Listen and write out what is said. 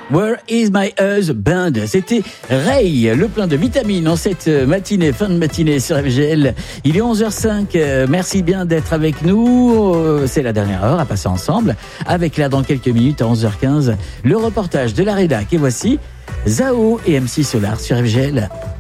Where is my husband? C'était Ray, le plein de vitamines en cette matinée, fin de matinée sur FGL. Il est 11h05, merci bien d'être avec nous. C'est la dernière heure à passer ensemble. Avec là, dans quelques minutes, à 11h15, le reportage de la rédac. Et voici Zao et MC Solar sur FGL.